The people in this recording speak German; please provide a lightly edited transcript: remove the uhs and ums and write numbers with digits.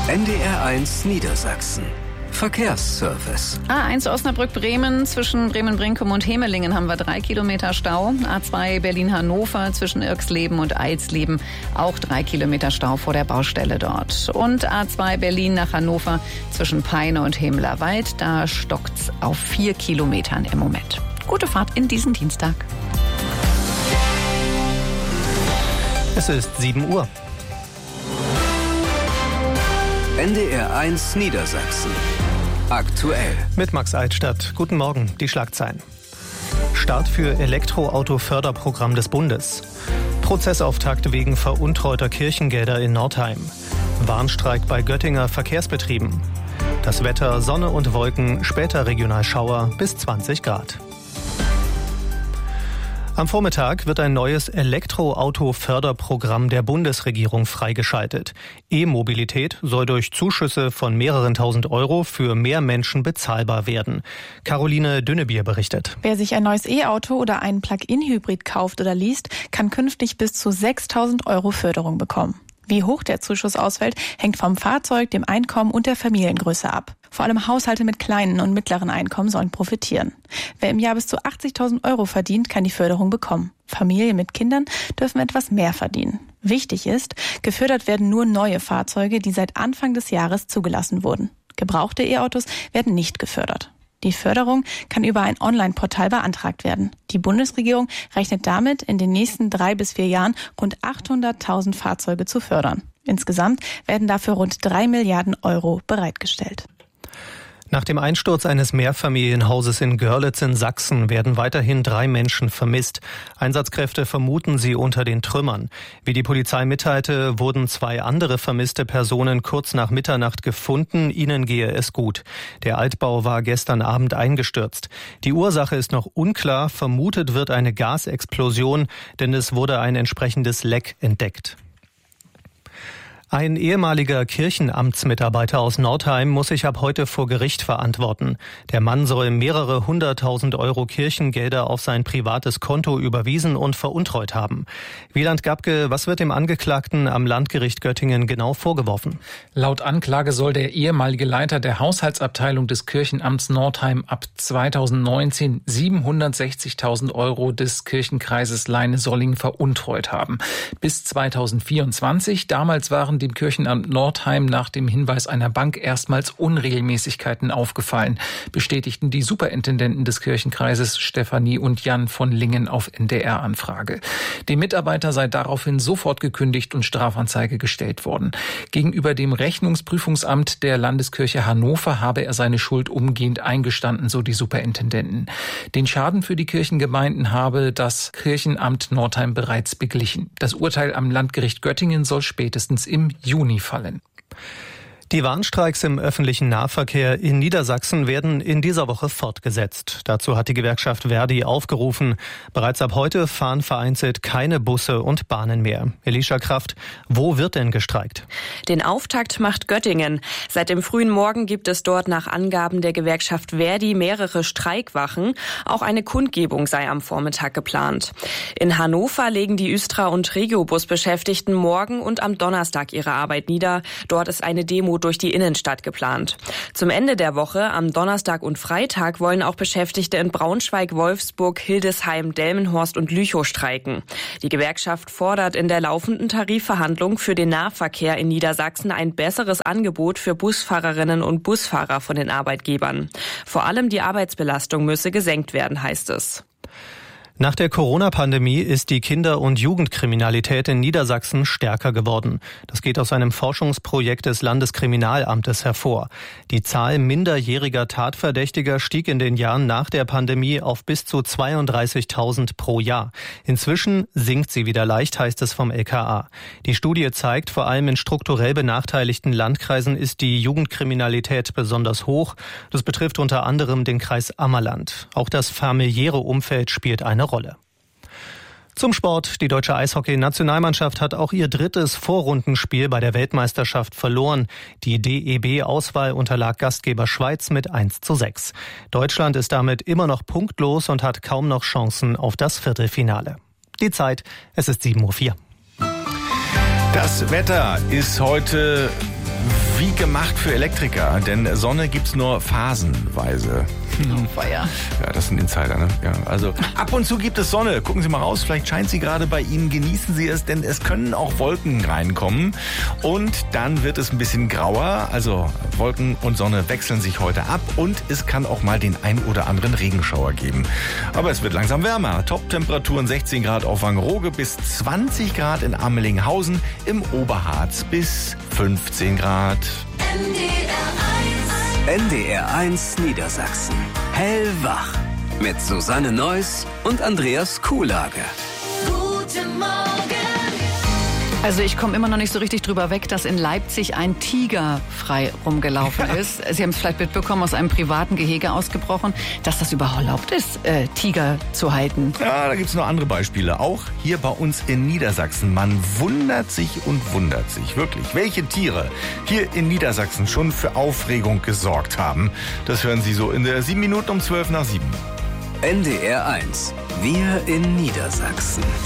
NDR1 Niedersachsen. Verkehrsservice. A1 Osnabrück-Bremen, zwischen Bremen-Brinkum und Hemelingen haben wir 3 Kilometer Stau. A2 Berlin-Hannover, zwischen Irxleben und Eilsleben, auch 3 Kilometer Stau vor der Baustelle dort. Und A2 Berlin nach Hannover, zwischen Peine und Hemlerwald, da stockt's auf 4 Kilometern im Moment. Gute Fahrt in diesen Dienstag. Es ist 7 Uhr. NDR1 Niedersachsen. Aktuell. Mit Max Altstadt. Guten Morgen, die Schlagzeilen. Start für Elektroauto-Förderprogramm des Bundes. Prozessauftakt wegen veruntreuter Kirchengelder in Nordheim. Warnstreik bei Göttinger Verkehrsbetrieben. Das Wetter, Sonne und Wolken, später regional Schauer bis 20 Grad. Am Vormittag wird ein neues Elektroauto-Förderprogramm der Bundesregierung freigeschaltet. E-Mobilität soll durch Zuschüsse von mehreren tausend Euro für mehr Menschen bezahlbar werden. Caroline Dünnebier berichtet. Wer sich ein neues E-Auto oder einen Plug-in-Hybrid kauft oder liest, kann künftig bis zu 6.000 Euro Förderung bekommen. Wie hoch der Zuschuss ausfällt, hängt vom Fahrzeug, dem Einkommen und der Familiengröße ab. Vor allem Haushalte mit kleinen und mittleren Einkommen sollen profitieren. Wer im Jahr bis zu 80.000 Euro verdient, kann die Förderung bekommen. Familien mit Kindern dürfen etwas mehr verdienen. Wichtig ist, gefördert werden nur neue Fahrzeuge, die seit Anfang des Jahres zugelassen wurden. Gebrauchte E-Autos werden nicht gefördert. Die Förderung kann über ein Online-Portal beantragt werden. Die Bundesregierung rechnet damit, in den nächsten 3 bis 4 Jahren rund 800.000 Fahrzeuge zu fördern. Insgesamt werden dafür rund 3 Milliarden Euro bereitgestellt. Nach dem Einsturz eines Mehrfamilienhauses in Görlitz in Sachsen werden weiterhin 3 Menschen vermisst. Einsatzkräfte vermuten sie unter den Trümmern. Wie die Polizei mitteilte, wurden 2 andere vermisste Personen kurz nach Mitternacht gefunden. Ihnen gehe es gut. Der Altbau war gestern Abend eingestürzt. Die Ursache ist noch unklar. Vermutet wird eine Gasexplosion, denn es wurde ein entsprechendes Leck entdeckt. Ein ehemaliger Kirchenamtsmitarbeiter aus Nordheim muss sich ab heute vor Gericht verantworten. Der Mann soll mehrere 100.000 Euro Kirchengelder auf sein privates Konto überwiesen und veruntreut haben. Wieland Gabke, was wird dem Angeklagten am Landgericht Göttingen genau vorgeworfen? Laut Anklage soll der ehemalige Leiter der Haushaltsabteilung des Kirchenamts Nordheim ab 2019 760.000 Euro des Kirchenkreises Leine-Solling veruntreut haben. Bis 2024, damals waren dem Kirchenamt Nordheim nach dem Hinweis einer Bank erstmals Unregelmäßigkeiten aufgefallen, bestätigten die Superintendenten des Kirchenkreises Stefanie und Jan von Lingen auf NDR-Anfrage. Dem Mitarbeiter sei daraufhin sofort gekündigt und Strafanzeige gestellt worden. Gegenüber dem Rechnungsprüfungsamt der Landeskirche Hannover habe er seine Schuld umgehend eingestanden, so die Superintendenten. Den Schaden für die Kirchengemeinden habe das Kirchenamt Nordheim bereits beglichen. Das Urteil am Landgericht Göttingen soll spätestens im Juni fallen. Die Warnstreiks im öffentlichen Nahverkehr in Niedersachsen werden in dieser Woche fortgesetzt. Dazu hat die Gewerkschaft Verdi aufgerufen. Bereits ab heute fahren vereinzelt keine Busse und Bahnen mehr. Elisha Kraft, wo wird denn gestreikt? Den Auftakt macht Göttingen. Seit dem frühen Morgen gibt es dort nach Angaben der Gewerkschaft Verdi mehrere Streikwachen. Auch eine Kundgebung sei am Vormittag geplant. In Hannover legen die Östra- und Regiobus-Beschäftigten morgen und am Donnerstag ihre Arbeit nieder. Dort ist eine Demo durch die Innenstadt geplant. Zum Ende der Woche, am Donnerstag und Freitag, wollen auch Beschäftigte in Braunschweig, Wolfsburg, Hildesheim, Delmenhorst und Lüchow streiken. Die Gewerkschaft fordert in der laufenden Tarifverhandlung für den Nahverkehr in Niedersachsen ein besseres Angebot für Busfahrerinnen und Busfahrer von den Arbeitgebern. Vor allem die Arbeitsbelastung müsse gesenkt werden, heißt es. Nach der Corona-Pandemie ist die Kinder- und Jugendkriminalität in Niedersachsen stärker geworden. Das geht aus einem Forschungsprojekt des Landeskriminalamtes hervor. Die Zahl minderjähriger Tatverdächtiger stieg in den Jahren nach der Pandemie auf bis zu 32.000 pro Jahr. Inzwischen sinkt sie wieder leicht, heißt es vom LKA. Die Studie zeigt, vor allem in strukturell benachteiligten Landkreisen ist die Jugendkriminalität besonders hoch. Das betrifft unter anderem den Kreis Ammerland. Auch das familiäre Umfeld spielt eine Rolle. Zum Sport. Die deutsche Eishockey-Nationalmannschaft hat auch ihr 3. Vorrundenspiel bei der Weltmeisterschaft verloren. Die DEB-Auswahl unterlag Gastgeber Schweiz mit 1:6. Deutschland ist damit immer noch punktlos und hat kaum noch Chancen auf das Viertelfinale. Die Zeit, es ist 7:04 Uhr. Das Wetter ist heute Wie gemacht für Elektriker, denn Sonne gibt's nur phasenweise. Feuer. Ja, das sind Insider, ne? Ja, also ab und zu gibt es Sonne. Gucken Sie mal raus, vielleicht scheint sie gerade bei Ihnen. Genießen Sie es, denn es können auch Wolken reinkommen. Und dann wird es ein bisschen grauer. Also Wolken und Sonne wechseln sich heute ab und es kann auch mal den ein oder anderen Regenschauer geben. Aber es wird langsam wärmer. Top-Temperaturen 16 Grad auf Wangerooge bis 20 Grad in Amelinghausen, im Oberharz bis 15 Grad. NDR 1 Niedersachsen. Hellwach. Mit Susanne Neuss und Andreas Kuhlage. Guten Morgen. Also ich komme immer noch nicht so richtig drüber weg, dass in Leipzig ein Tiger frei rumgelaufen ist. Sie haben es vielleicht mitbekommen, aus einem privaten Gehege ausgebrochen, dass das überhaupt erlaubt ist, Tiger zu halten. Ja, da gibt's noch andere Beispiele. Auch hier bei uns in Niedersachsen. Man wundert sich und wundert sich wirklich, welche Tiere hier in Niedersachsen schon für Aufregung gesorgt haben. Das hören Sie so in der 7 Minuten um 12 nach 7. NDR 1. Wir in Niedersachsen.